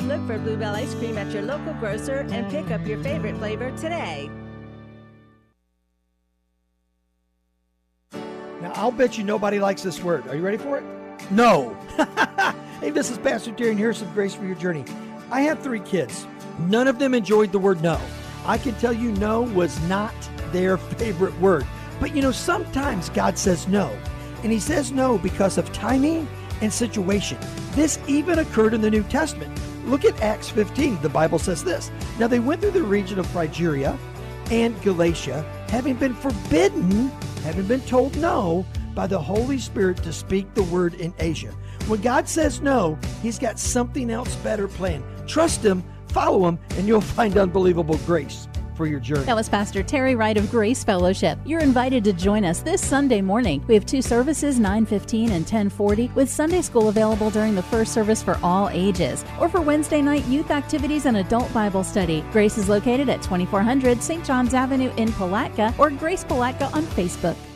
Look for Bluebell ice cream at your local grocer and pick up your favorite flavor today. Now, I'll bet you nobody likes this word. Are you ready for it? No. Hey, this is Pastor Terry, and here's some grace for your journey. I have 3 kids. None of them enjoyed the word no. I can tell you no was not their favorite word. But sometimes God says no. And he says no because of timing and situation. This even occurred in the New Testament. Look at Acts 15. The Bible says this. Now they went through the region of Phrygia and Galatia, having been told no by the Holy Spirit to speak the word in Asia. When God says no, he's got something else better planned. Trust him, follow him, and you'll find unbelievable grace for your journey. That was Pastor Terry Wright of Grace Fellowship. You're invited to join us this Sunday morning. We have 2 services, 9:15 and 10:40, with Sunday school available during the first service for all ages, or for Wednesday night youth activities and adult Bible study. Grace is located at 2400 St. John's Avenue in Palatka, or Grace Palatka on Facebook.